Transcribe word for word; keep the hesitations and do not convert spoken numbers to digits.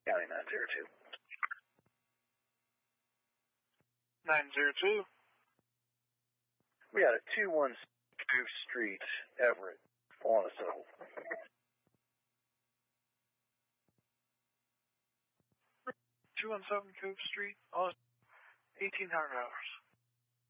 County nine zero two. nine zero two. We got a two one six Street, Everett, on a civil. two one seven Cove Street, on eighteen hundred hours.